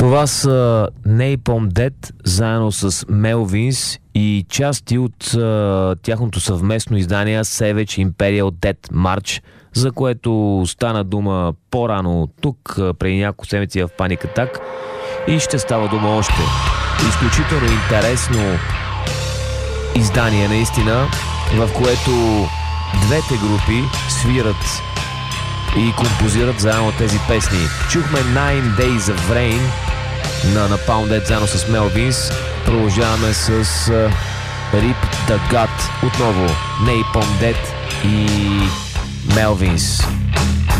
Това са Napalm Death заедно с Melvins и части от тяхното съвместно издание Savage Imperial Death March, за което стана дума по-рано тук, преди няколко седмици в Panic Attack, и ще става дума още. Изключително интересно издание наистина, в което двете групи свират и композират заедно тези песни. Чухме 9 Days of Rain на Napalm Death заедно с Melvins. Продължаваме с Rip the God, отново Napalm Death и Melvins.